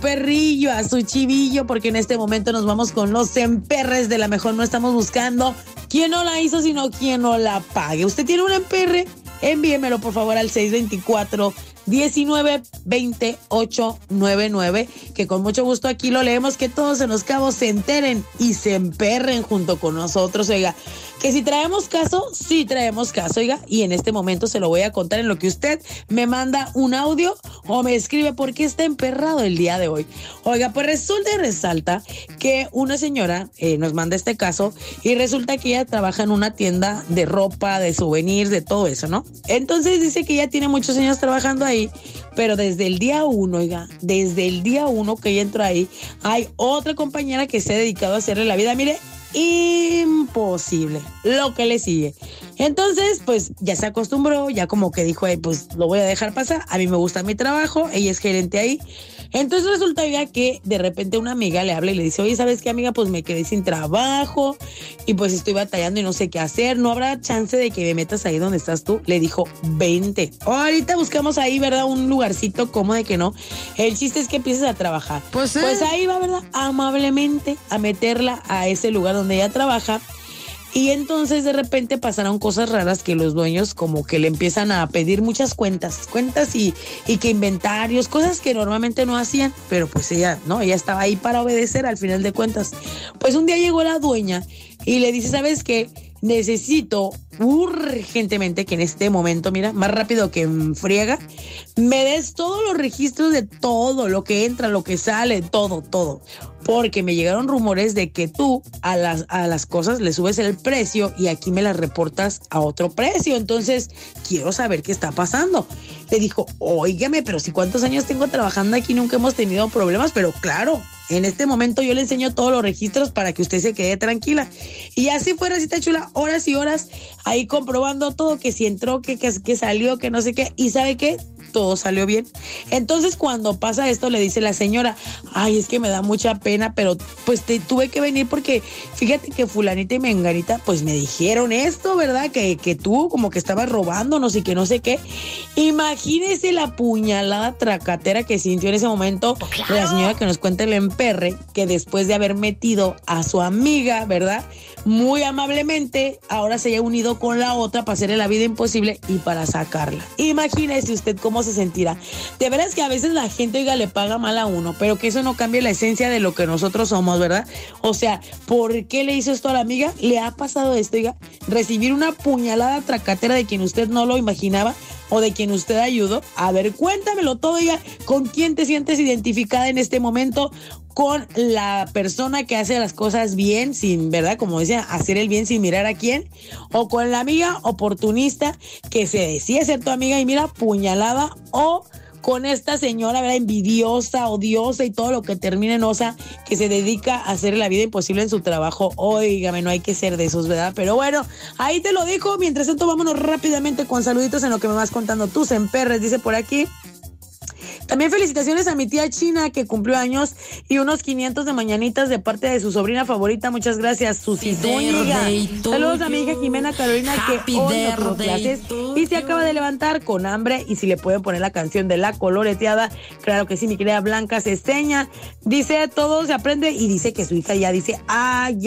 perrillo, a su chivillo, porque en este momento nos vamos con los emperres de la mejor. No estamos buscando quién no la hizo, sino quién no la pague. ¿Usted tiene un emperre? Envíemelo por favor al 624-192899, que con mucho gusto aquí lo leemos, que todos en Los Cabos se enteren y se emperren junto con nosotros, oiga. Que si traemos caso, sí traemos caso, oiga, y en este momento se lo voy a contar en lo que usted me manda un audio o me escribe por qué está emperrado el día de hoy. Oiga, pues resulta y resalta que una señora nos manda este caso y resulta que ella trabaja en una tienda de ropa, de souvenirs, de todo eso, ¿no? Entonces dice que ella tiene muchos años trabajando ahí, pero desde el día 1, oiga, desde el día 1 que ella entró ahí, hay otra compañera que se ha dedicado a hacerle la vida, mire, imposible lo que le sigue. Entonces, pues ya se acostumbró, ya como que dijo, pues lo voy a dejar pasar, a mí me gusta mi trabajo, ella es gerente ahí. Entonces resulta ya que de repente una amiga le habla y le dice, oye, ¿sabes qué, amiga? Pues me quedé sin trabajo y pues estoy batallando y no sé qué hacer, ¿no habrá chance de que me metas ahí donde estás tú? Le dijo, vente. Ahorita buscamos ahí, ¿verdad? Un lugarcito, ¿cómo de que no? El chiste es que empieces a trabajar. Pues ahí va, ¿verdad? Amablemente a meterla a ese lugar donde ella trabaja. Y entonces de repente pasaron cosas raras que los dueños como que le empiezan a pedir muchas cuentas y que inventarios, cosas que normalmente no hacían, pero pues ella estaba ahí para obedecer al final de cuentas. Pues un día llegó la dueña y le dice, ¿sabes qué? Necesito urgentemente que en este momento, mira, más rápido que en friega, me des todos los registros de todo, lo que entra, lo que sale, todo. Porque me llegaron rumores de que tú a las cosas le subes el precio y aquí me las reportas a otro precio. Entonces, quiero saber qué está pasando. Le dijo, óigame, pero si cuántos años tengo trabajando aquí, nunca hemos tenido problemas, pero claro, en este momento yo le enseño todos los registros para que usted se quede tranquila. Y así fue, Racita Chula, horas y horas ahí comprobando todo, que si entró, que salió, que no sé qué. ¿Y sabe qué? Todo salió bien. Entonces cuando pasa esto le dice la señora, ay, es que me da mucha pena, pero pues tuve que venir porque fíjate que fulanita y menganita pues me dijeron esto, ¿verdad? Que tú como que estabas robándonos y que no sé qué. Imagínese la puñalada tracatera que sintió en ese momento la señora que nos cuenta el emperre, que después de haber metido a su amiga, ¿verdad? Muy amablemente, ahora se haya unido con la otra para hacerle la vida imposible y para sacarla. Imagínese usted cómo se sentirá. De veras que a veces la gente, oiga, le paga mal a uno, pero que eso no cambie la esencia de lo que nosotros somos, ¿verdad? O sea, ¿por qué le hizo esto a la amiga? ¿Le ha pasado esto, oiga? Recibir una puñalada tracatera de quien usted no lo imaginaba o de quien usted ayudó. A ver, cuéntamelo todo, oiga. ¿Con quién te sientes identificada en este momento? ¿Con la persona que hace las cosas bien, sin, ¿verdad? Como decía, hacer el bien sin mirar a quién? ¿O con la amiga oportunista que se decía ser tu amiga y mira, puñalada? ¿O con esta señora, ¿verdad? Envidiosa, odiosa y todo lo que termina en osa, que se dedica a hacer la vida imposible en su trabajo? Óigame, no hay que ser de esos, ¿verdad? Pero bueno, ahí te lo dijo. Mientras tanto, vámonos rápidamente con saluditos en lo que me vas contando tus emperres, dice por aquí. También felicitaciones a mi tía China, que cumplió años, y unos 500 de mañanitas de parte de su sobrina favorita. Muchas gracias, Susi Zúñiga. Saludos a mi hija Jimena Carolina, que hoy no tuvo clases y se acaba de levantar con hambre. Y si le pueden poner la canción de La Coloreteada, claro que sí, mi querida Blanca Ceseña. Dice, todo se aprende, y dice que su hija ya dice, ay,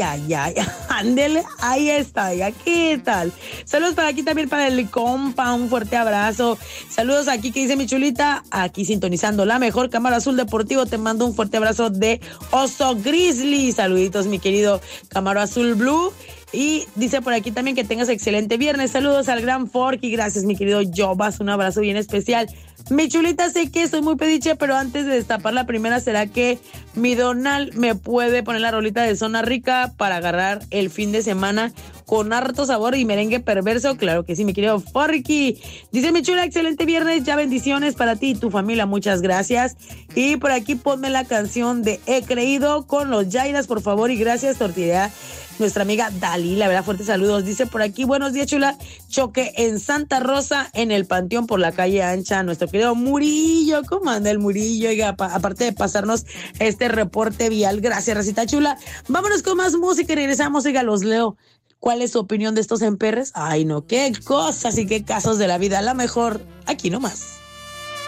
ándele, ahí está, ya, ¿qué tal? Saludos para aquí también para el compa, un fuerte abrazo. Saludos aquí que dice mi chulita, aquí sintonizando la mejor Cámara Azul Deportivo, te mando un fuerte abrazo de Oso Grizzly. Saluditos, mi querido Cámara Azul Blue. Y dice por aquí también que tengas excelente viernes. Saludos al gran Forky. Gracias, mi querido Jobas. Un abrazo bien especial. Mi chulita, sé que soy muy pediche, pero antes de destapar la primera, ¿será que mi Donal me puede poner la rolita de Zona Rica para agarrar el fin de semana con harto sabor y merengue perverso? Claro que sí, mi querido Forky. Dice mi chula, excelente viernes, ya bendiciones para ti y tu familia, muchas gracias. Y por aquí ponme la canción de He Creído con los Yairas, por favor, y gracias, tortilla. Nuestra amiga Dalila, ¿verdad? Fuertes saludos. Dice por aquí, buenos días, chula. Choque en Santa Rosa, en el Panteón por la calle Ancha. Nuestro querido Murillo. ¿Cómo anda el Murillo? Oiga, aparte de pasarnos este reporte vial. Gracias, Racita Chula. Vámonos con más música y regresamos. Oiga, los leo. ¿Cuál es su opinión de estos emperres? Ay, no, qué cosas y qué casos de la vida. A la mejor, aquí nomás.